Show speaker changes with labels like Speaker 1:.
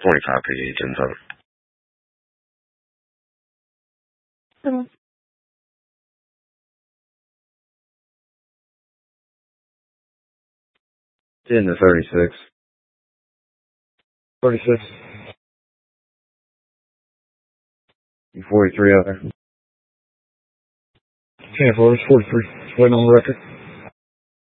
Speaker 1: 45 PE, 10-7.
Speaker 2: Hello.
Speaker 1: 10-36.
Speaker 3: 36.
Speaker 1: You 43 out there?
Speaker 3: 10-4, it's 43. It's waiting on the record.